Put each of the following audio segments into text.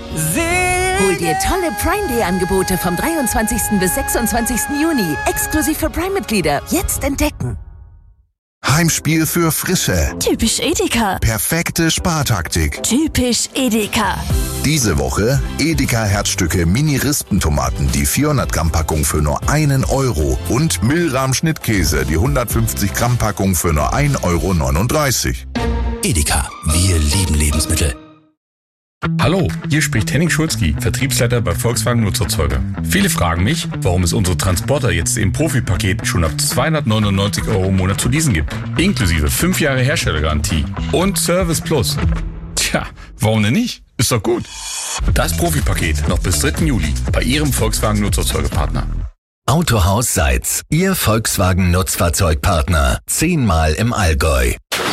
Hol dir tolle Prime Day Angebote vom 23. bis 26. Juni. Exklusiv für Prime-Mitglieder. Jetzt entdecken. Heimspiel für Frische. Typisch Edeka. Perfekte Spartaktik. Typisch Edeka. Diese Woche Edeka Herzstücke Mini-Rispentomaten, die 400 Gramm Packung für nur 1 Euro und Milram Schnittkäse, die 150 Gramm Packung für nur 1,39 Euro. Edeka, wir lieben Lebensmittel. Hallo, hier spricht Henning Schulzki, Vertriebsleiter bei Volkswagen Nutzerzeuger. Viele fragen mich, warum es unsere Transporter jetzt im Profipaket schon ab 299 € im Monat zu leasen gibt. Inklusive 5 Jahre Herstellergarantie und Service Plus. Tja, warum denn nicht? Ist doch gut. Das Profipaket noch bis 3. Juli bei Ihrem Volkswagen Nutzerzeugerpartner. Autohaus Seitz, Ihr Volkswagen Nutzfahrzeugpartner. 10-mal im Allgäu.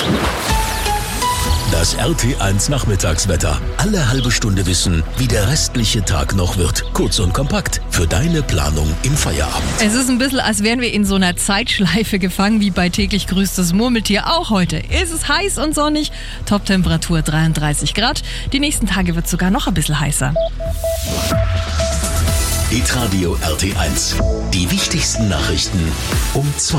Das RT1 Nachmittagswetter. Alle halbe Stunde wissen, wie der restliche Tag noch wird. Kurz und kompakt für deine Planung im Feierabend. Es ist ein bisschen, als wären wir in so einer Zeitschleife gefangen, wie bei täglich grüßt das Murmeltier. Auch heute ist es heiß und sonnig. Toptemperatur 33 Grad. Die nächsten Tage wird es sogar noch ein bisschen heißer. Hitradio RT1. Die wichtigsten Nachrichten um 2.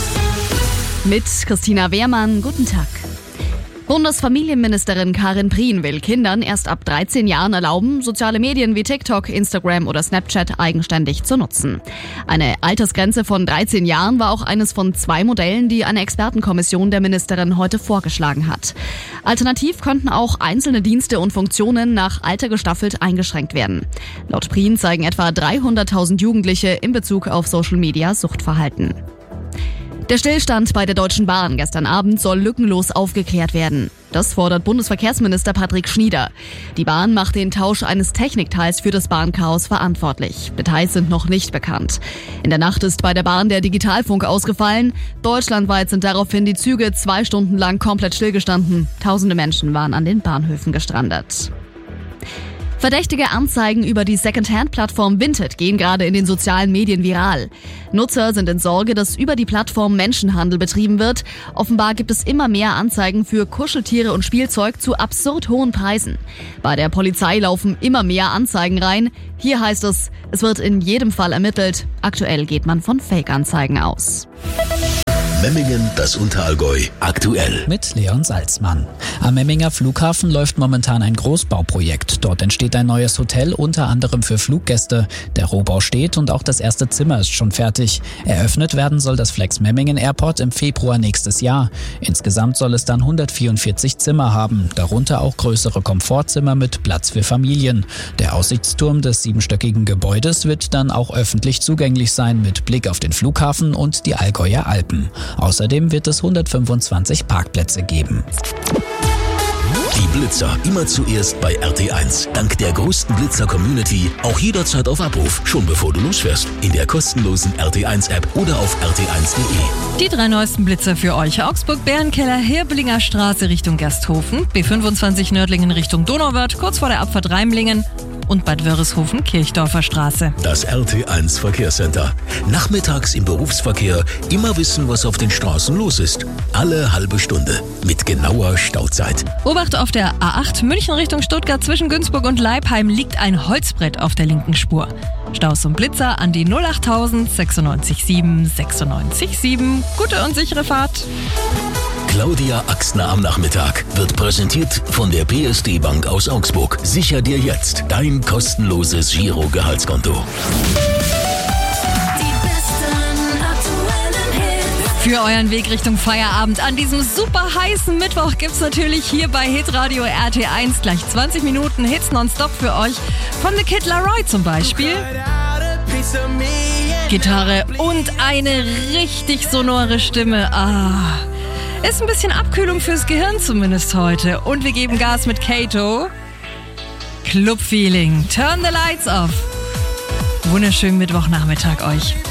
Mit Christina Wehrmann, guten Tag. Bundesfamilienministerin Karin Prien will Kindern erst ab 13 Jahren erlauben, soziale Medien wie TikTok, Instagram oder Snapchat eigenständig zu nutzen. Eine Altersgrenze von 13 Jahren war auch eines von 2 Modellen, die eine Expertenkommission der Ministerin heute vorgeschlagen hat. Alternativ könnten auch einzelne Dienste und Funktionen nach Alter gestaffelt eingeschränkt werden. Laut Prien zeigen etwa 300.000 Jugendliche in Bezug auf Social Media Suchtverhalten. Der Stillstand bei der Deutschen Bahn gestern Abend soll lückenlos aufgeklärt werden. Das fordert Bundesverkehrsminister Patrick Schnieder. Die Bahn macht den Tausch eines Technikteils für das Bahnchaos verantwortlich. Details sind noch nicht bekannt. In der Nacht ist bei der Bahn der Digitalfunk ausgefallen. Deutschlandweit sind daraufhin die Züge 2 Stunden lang komplett stillgestanden. Tausende Menschen waren an den Bahnhöfen gestrandet. Verdächtige Anzeigen über die Secondhand-Plattform Vinted gehen gerade in den sozialen Medien viral. Nutzer sind in Sorge, dass über die Plattform Menschenhandel betrieben wird. Offenbar gibt es immer mehr Anzeigen für Kuscheltiere und Spielzeug zu absurd hohen Preisen. Bei der Polizei laufen immer mehr Anzeigen rein. Hier heißt es, es wird in jedem Fall ermittelt. Aktuell geht man von Fake-Anzeigen aus. Memmingen, das Unterallgäu, aktuell. Mit Leon Salzmann. Am Memminger Flughafen läuft momentan ein Großbauprojekt. Dort entsteht ein neues Hotel, unter anderem für Fluggäste. Der Rohbau steht und auch das erste Zimmer ist schon fertig. Eröffnet werden soll das Flex Memmingen Airport im Februar nächstes Jahr. Insgesamt soll es dann 144 Zimmer haben, darunter auch größere Komfortzimmer mit Platz für Familien. Der Aussichtsturm des 7-stöckigen Gebäudes wird dann auch öffentlich zugänglich sein mit Blick auf den Flughafen und die Allgäuer Alpen. Außerdem wird es 125 Parkplätze geben. Die Blitzer immer zuerst bei RT1. Dank der größten Blitzer-Community auch jederzeit auf Abruf, schon bevor du losfährst. In der kostenlosen RT1-App oder auf rt1.de. Die 3 neuesten Blitzer für euch. Augsburg-Bärenkeller, Hirbelinger Straße Richtung Gersthofen, B25 Nördlingen Richtung Donauwörth, kurz vor der Abfahrt Reimlingen und Bad Wörishofen, Kirchdorfer Straße. Das RT1 Verkehrscenter. Nachmittags im Berufsverkehr immer wissen, was auf den Straßen los ist. Alle halbe Stunde mit genauer Stauzeit. Obacht auf der A8 München Richtung Stuttgart zwischen Günzburg und Leipheim liegt ein Holzbrett auf der linken Spur. Staus und Blitzer an die 08000 96 7 96 7. Gute und sichere Fahrt. Claudia Axtner am Nachmittag wird präsentiert von der PSD Bank aus Augsburg. Sicher dir jetzt dein kostenloses Giro-Gehaltskonto. Für euren Weg Richtung Feierabend an diesem super heißen Mittwoch gibt's natürlich hier bei Hitradio RT1 gleich 20 Minuten Hits nonstop für euch. Von The Kid Laroi zum Beispiel. Gitarre und eine richtig sonore Stimme. Ist ein bisschen Abkühlung fürs Gehirn zumindest heute. Und wir geben Gas mit Kato. Club Feeling. Turn the lights off. Wunderschönen Mittwochnachmittag euch.